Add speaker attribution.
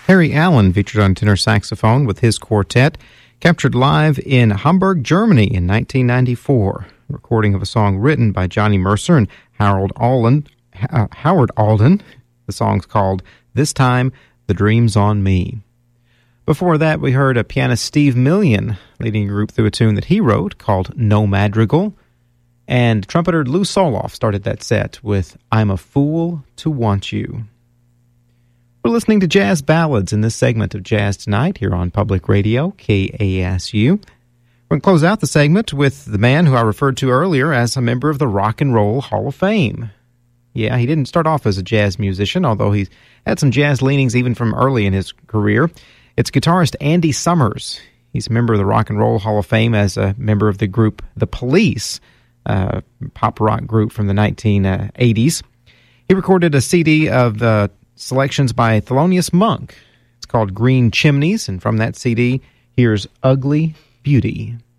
Speaker 1: Harry Allen featured on tenor saxophone with his quartet, captured live in Hamburg, Germany in 1994. A recording of a song written by Johnny Mercer and Howard Alden. The song's called This Time, The Dream's on Me. Before that, we heard a pianist Steve Million leading a group through a tune that he wrote called No Madrigal. And trumpeter Lou Soloff started that set with I'm a Fool to Want You. We're listening to jazz ballads in this segment of Jazz Tonight here on Public Radio, KASU. We're going to close out the segment with the man who I referred to earlier as a member of the Rock and Roll Hall of Fame. Yeah, he didn't start off as a jazz musician, although he's had some jazz leanings even from early in his career. It's guitarist Andy Summers. He's a member of the Rock and Roll Hall of Fame as a member of the group The Police, pop rock group from the 1980s. He recorded a CD of selections by Thelonious Monk. It's called Green Chimneys, and from that CD, here's Ugly Beauty.